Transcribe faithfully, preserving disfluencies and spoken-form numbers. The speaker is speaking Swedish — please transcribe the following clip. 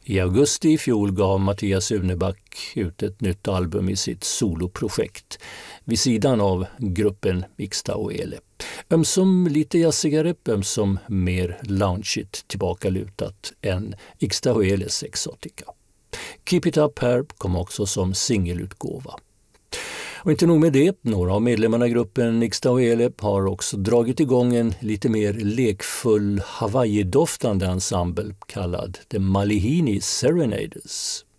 I augusti i fjol gav Mattias Uneback ut ett nytt album i sitt soloprojekt vid sidan av gruppen Ixtaoele. Ömsom lite jassigare, ömsom mer loungeigt tillbakalutat än Ixtaoeles Exotica. Keep It Up här kom också som singelutgåva. Och inte nog med det, några av medlemmarna i gruppen Ixtaoele har också dragit igång en lite mer lekfull Hawaii-doftande ensemble kallad The Malihini Serenaders.